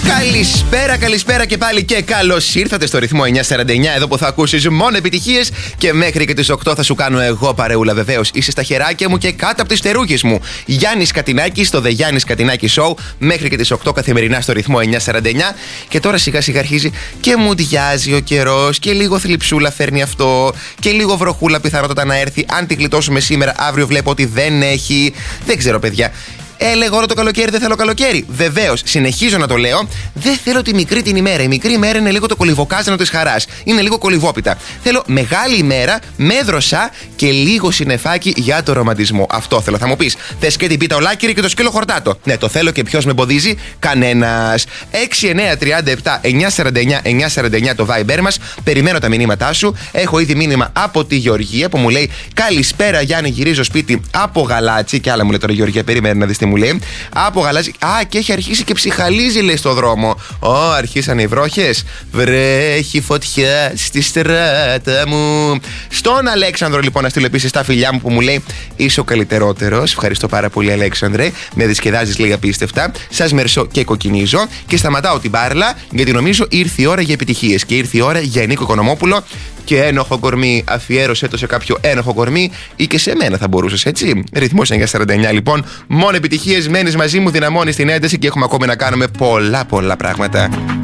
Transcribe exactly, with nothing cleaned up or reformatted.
Καλησπέρα, καλησπέρα και πάλι και καλώς ήρθατε στο ρυθμό εννιακόσια σαράντα εννιά. Εδώ που θα ακούσεις μόνο επιτυχίες και μέχρι και τις οκτώ θα σου κάνω εγώ παρεούλα. Βεβαίως είσαι στα χεράκια μου και κάτω από τις τερούχες μου. Γιάννης Κατινάκης στο The Γιάννης Κατινάκη Show μέχρι και τις οκτώ καθημερινά στο ρυθμό εννιακόσια σαράντα εννιά. Και τώρα σιγά σιγά αρχίζει και μουδιάζει ο καιρός και λίγο θλιψούλα φέρνει αυτό και λίγο βροχούλα πιθανότατα να έρθει. Αν τη γλιτώσουμε σήμερα, αύριο βλέπω ότι δεν έχει. Δεν ξέρω, παιδιά. Έλεγα όλο το καλοκαίρι, δεν θέλω καλοκαίρι. Βεβαίως, συνεχίζω να το λέω. Δεν θέλω τη μικρή την ημέρα. Η μικρή ημέρα είναι λίγο το κολυβοκάζανο της χαράς. Είναι λίγο κολυβόπιτα. Θέλω μεγάλη ημέρα, με δροσά και λίγο συννεφάκι για το ρομαντισμό. Αυτό θέλω. Θα μου πεις, θες και την πίτα ολάκυρη και το σκύλο χορτάτο. Ναι, το θέλω και ποιος με εμποδίζει? Κανένας. έξι εννιά τριάντα επτά εννιακόσια σαράντα εννιά εννιακόσια σαράντα εννιά το Viber μας. Περιμένω τα μηνύματά σου. Έχω ήδη μήνυμα από τη Γεωργία που μου λέει: Καλησπέρα Γιάννη, γυρίζω σπίτι από Γαλάτσι. Και άλλα μου λέει τώρα Γεωργία, περίμενε να δεις τι μου λέει. Από Γαλάζι. Α, και έχει αρχίσει και ψυχαλίζει, λέει, στο δρόμο. Ω, αρχίσανε οι βρόχες. Βρέχει φωτιά στη στράτα μου. Στον Αλέξανδρο, λοιπόν, να στείλω επίσης τα φιλιά μου που μου λέει: Είσαι ο καλύτερότερος. Ευχαριστώ πάρα πολύ, Αλέξανδρε. Με δισκεδάζεις, λέει, απίστευτα. Σας μερσώ και κοκκινίζω. Και σταματάω την μπάρλα γιατί νομίζω ήρθε η ώρα για επιτυχίες. Και ήρθε η ώρα για Νίκο Οικονομόπουλο. Και ένοχο κορμί, αφιέρωσέ το σε κάποιο ένοχο κορμί ή και σε μένα θα μπορούσες, έτσι. Ρυθμός εννιακόσια σαράντα εννιά, λοιπόν. Μόνο επιτυχίες, μένεις μαζί μου, δυναμώνεις την ένταση και έχουμε ακόμη να κάνουμε πολλά πολλά πράγματα.